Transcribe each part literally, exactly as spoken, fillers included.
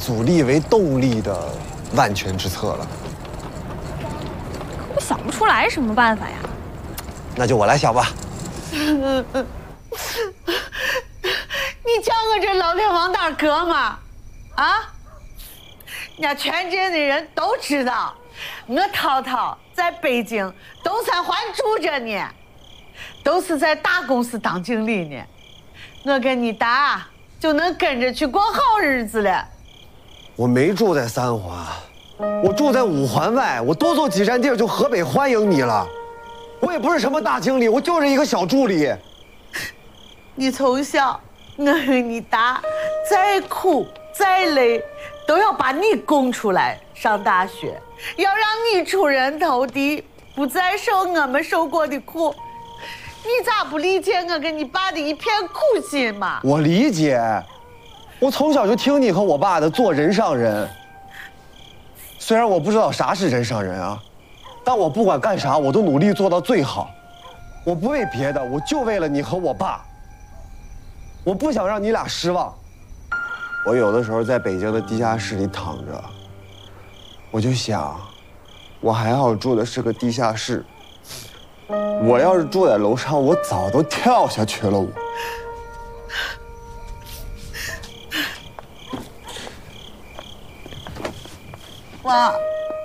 阻力为动力的万全之策了。 我想不出来什么办法呀。 那就我来想吧。 你叫我这老天王大哥吗？啊？人家全镇的人都知道，我涛涛在北京东三环住着呢，都是在大公司当经理呢。我跟你打就能跟着去过好日子了。 我没住在三环，我住在五环外，我多走几站地儿就河北欢迎你了。我也不是什么大经理，我就是一个小助理。 你从小我跟你打，再苦再累，都要把你供出来上大学，要让你出人头地，不再受我们受过的苦。你咋不理解我跟你爸的一片苦心嘛？ 我理解，我从小就听你和我爸的做人上人。虽然我不知道啥是人上人啊，但我不管干啥，我都努力做到最好。我不为别的，我就为了你和我爸。我不想让你俩失望。我有的时候在北京的地下室里躺着，我就想，我还好住的是个地下室。我要是住在楼上，我早都跳下去了。我。 妈，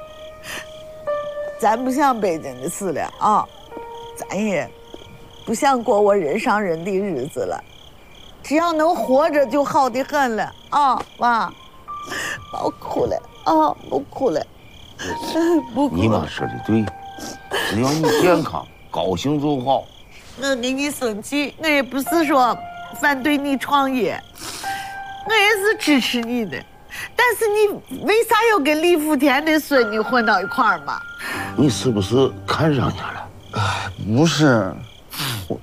咱不像北京的事了啊，咱也不想过我人上人的日子了，只要能活着就好的很了啊！妈，别哭了啊，不哭了，不哭了。 你妈说的对，只要你健康、高兴就好。 我跟你生气，我也不是说反对你创业，我也是支持你的。但是你为啥要跟李福田的孙女混到一块儿嘛？ 你是不是看上他了？ 哎，不是，我。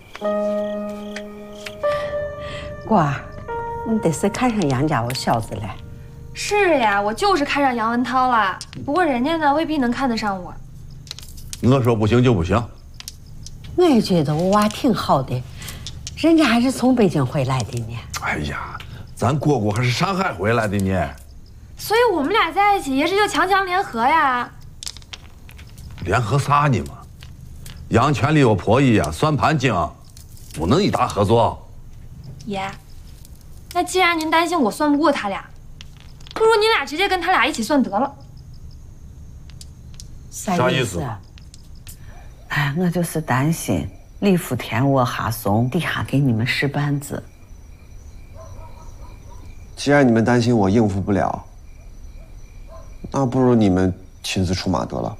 瓜儿，你得是看上杨家我小子了。 是呀，我就是看上杨文涛了。不过人家呢，未必能看得上我。 我说不行就不行。 我也觉得我娃挺好的，人家还是从北京回来的呢。 哎呀，咱蝈蝈还是上海回来的呢。 所以我们俩在一起也是要强强联合呀。 联合啥呢嘛？杨权里有婆姨呀，算盘精，不能一打合作。 爷，那既然您担心我算不过他俩，不如你俩直接跟他俩一起算得了。 啥意思？ 哎，我就是担心李福田我哈怂底下给你们使绊子。 既然你们担心我应付不了，那不如你们亲自出马得了。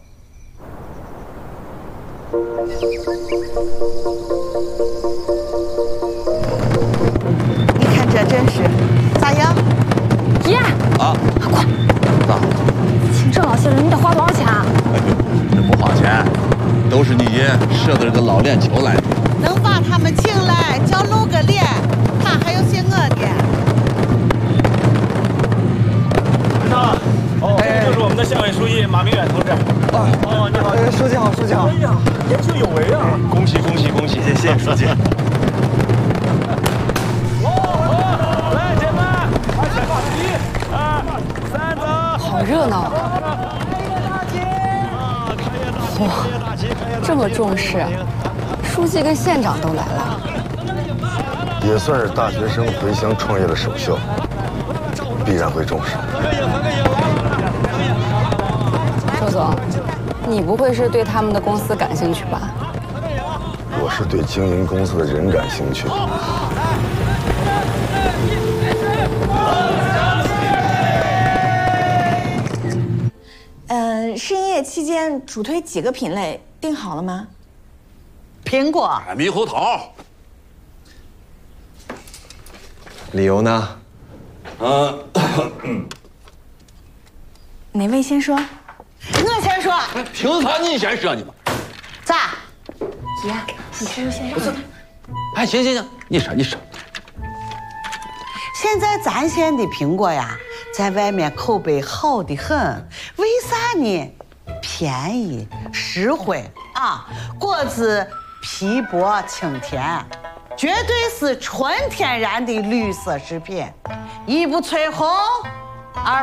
你看这阵势咋样？ 爷啊， 快！ 咋？ 请这老些人，你得花多少钱啊？ 哎呦，这不花钱，都是你爷设的这个老脸球来的。 能把他们请来，叫露个脸，他还要谢我呢。 班长，哦，这就是我们的县委书记马明远同志。 啊，哦，你好，哎，书记好，书记好。 哎呀，年轻有为啊！恭喜恭喜恭喜！谢谢书记。来，姐妹，二七好，一、二、三，走。 好热闹啊！哇，这么重视，书记跟县长都来了， 也算是大学生回乡创业的首校，必然会重视。 周总，你不会是对他们的公司感兴趣吧？ 我是对经营公司的人感兴趣。 呃，试营业期间主推几个品类定好了吗？ 苹果、 猕猴桃。 理由呢？ 嗯， 哪位先说？ 我先说。 凭啥你先说呢嘛？ 咋？ 爷，你说先说。 哎，行行行，你说你说。 现在咱县的苹果呀，在外面口碑好的很，为啥呢？便宜、实惠啊，果子皮薄清甜，绝对是纯天然的绿色食品。一不催红，二